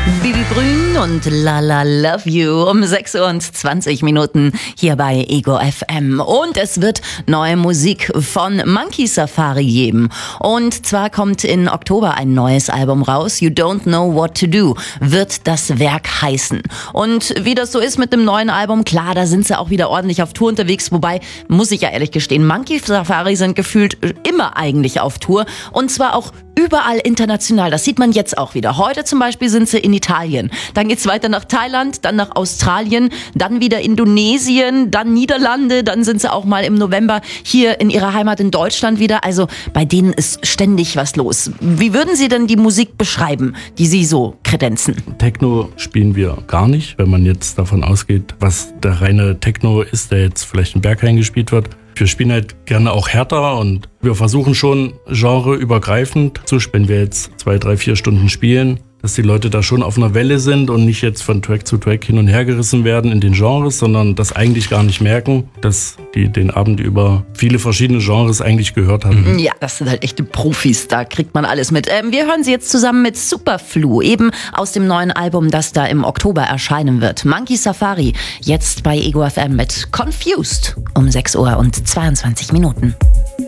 Bibi Brünn und La La Love You um 6:20 Uhr hier bei Ego FM. Und es wird neue Musik von Monkey Safari geben. Und zwar kommt in Oktober ein neues Album raus. You Don't Know What to Do wird das Werk heißen. Und wie das so ist mit dem neuen Album, klar, da sind sie auch wieder ordentlich auf Tour unterwegs. Wobei, muss ich ja ehrlich gestehen, Monkey Safari sind gefühlt immer eigentlich auf Tour. Und zwar auch überall international. Das sieht man jetzt auch wieder. Heute zum Beispiel sind sie in Italien. Dann geht's weiter nach Thailand, dann nach Australien, dann wieder Indonesien, dann Niederlande, dann sind sie auch mal im November hier in ihrer Heimat in Deutschland wieder. Also bei denen ist ständig was los. Wie würden Sie denn die Musik beschreiben, die Sie so kredenzen? Techno spielen wir gar nicht, wenn man jetzt davon ausgeht, was der reine Techno ist, der jetzt vielleicht in Berghain gespielt wird. Wir spielen halt gerne auch härter und wir versuchen schon genreübergreifend zu spielen. Wenn wir jetzt 2, 3, 4 Stunden spielen, dass die Leute da schon auf einer Welle sind und nicht jetzt von Track zu Track hin und her gerissen werden in den Genres, sondern das eigentlich gar nicht merken, dass die den Abend über viele verschiedene Genres eigentlich gehört haben. Ja, das sind halt echte Profis, da kriegt man alles mit. Wir hören sie jetzt zusammen mit Superflu, eben aus dem neuen Album, das da im Oktober erscheinen wird. Monkey Safari, jetzt bei Ego FM mit Confused um 6:22 Uhr.